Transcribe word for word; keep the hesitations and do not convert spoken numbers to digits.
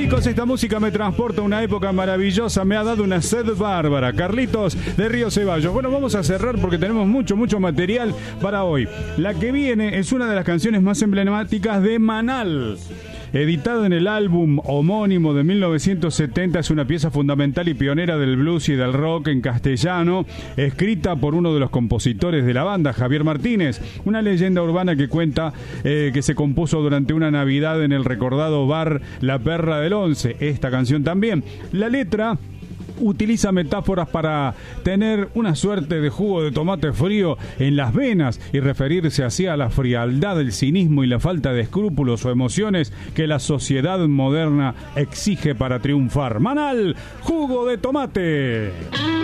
Chicos, esta música me transporta a una época maravillosa, me ha dado una sed bárbara. Carlitos de Río Ceballos. Bueno, vamos a cerrar porque tenemos mucho, mucho material para hoy. La que viene es una de las canciones más emblemáticas de Manal. Editada en el álbum homónimo de mil novecientos setenta, es una pieza fundamental y pionera del blues y del rock en castellano, escrita por uno de los compositores de la banda, Javier Martínez, una leyenda urbana que cuenta eh, que se compuso durante una Navidad en el recordado bar La Perra del Once. Esta canción también. La letra utiliza metáforas para tener una suerte de jugo de tomate frío en las venas y referirse así a la frialdad, el cinismo y la falta de escrúpulos o emociones que la sociedad moderna exige para triunfar. Manal, jugo de tomate.